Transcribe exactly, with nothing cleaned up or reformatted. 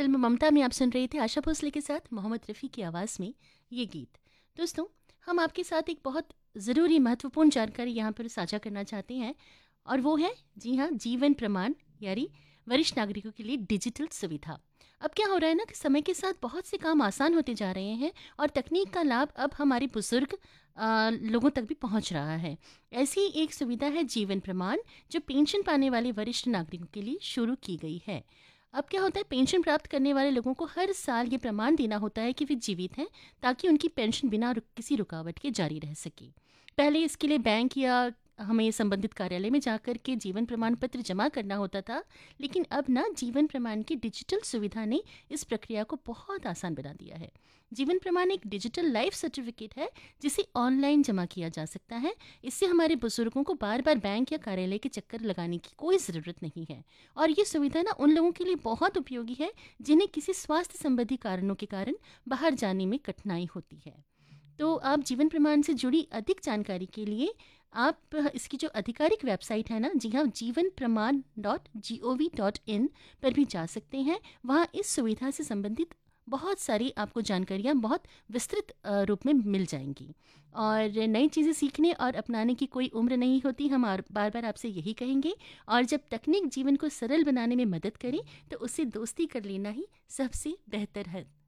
Film ममता में आप सुन रहे थे आशा भोसले के साथ मोहम्मद रफ़ी की आवाज़ में ये गीत। दोस्तों, हम आपके साथ एक बहुत ज़रूरी महत्वपूर्ण जानकारी यहाँ पर साझा करना चाहते हैं और वो है, जी हाँ, जीवन प्रमाण यानी वरिष्ठ नागरिकों के लिए डिजिटल सुविधा। अब क्या हो रहा है ना कि समय के साथ बहुत से काम आसान होते जा रहे हैं और तकनीक का लाभ अब हमारे बुजुर्ग अ, लोगों तक भी पहुंच रहा है। ऐसी ही एक सुविधा है जीवन प्रमाण, जो पेंशन पाने वाले वरिष्ठ नागरिकों के लिए शुरू की गई है। अब क्या होता है, पेंशन प्राप्त करने वाले लोगों को हर साल ये प्रमाण देना होता है कि वे जीवित हैं, ताकि उनकी पेंशन बिना रुक, किसी रुकावट के जारी रह सके। पहले इसके लिए बैंक या हमें संबंधित कार्यालय में जाकर के जीवन प्रमाण पत्र जमा करना होता था, लेकिन अब ना जीवन प्रमाण की डिजिटल सुविधा ने इस प्रक्रिया को बहुत आसान बना दिया है। जीवन प्रमाण एक डिजिटल लाइफ सर्टिफिकेट है, जिसे ऑनलाइन जमा किया जा सकता है। इससे हमारे बुजुर्गों को बार बार बैंक या कार्यालय के चक्कर लगाने की कोई ज़रूरत नहीं है। और ये सुविधा ना उन लोगों के लिए बहुत उपयोगी है जिन्हें किसी स्वास्थ्य संबंधी कारणों के कारण बाहर जाने में कठिनाई होती है। तो आप जीवन प्रमाण से जुड़ी अधिक जानकारी के लिए आप इसकी जो आधिकारिक वेबसाइट है ना, जी हाँ, जीवन प्रमाण dot G O V dot in पर भी जा सकते हैं। वहाँ इस सुविधा से संबंधित बहुत सारी आपको जानकारियाँ बहुत विस्तृत अ, रूप में मिल जाएंगी। और नई चीज़ें सीखने और अपनाने की कोई उम्र नहीं होती, हम बार बार आपसे यही कहेंगे। और जब तकनीक जीवन को सरल बनाने में मदद करे, तो उससे दोस्ती कर लेना ही सबसे बेहतर है।